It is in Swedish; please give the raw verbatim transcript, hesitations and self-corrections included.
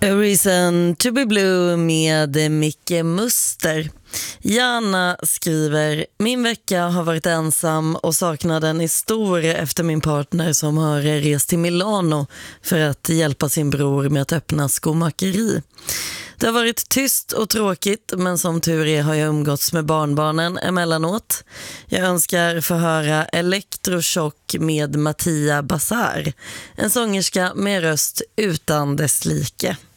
A Reason to be Blue med Micke Muster. Jana skriver: min vecka har varit ensam och saknaden är stor efter min partner som har rest till Milano för att hjälpa sin bror med att öppna skomakeri. Det har varit tyst och tråkigt, men som tur är har jag umgåtts med barnbarnen emellanåt. Jag önskar få höra Elektrochock med Mattia Bazar, en sångerska med röst utan dess like.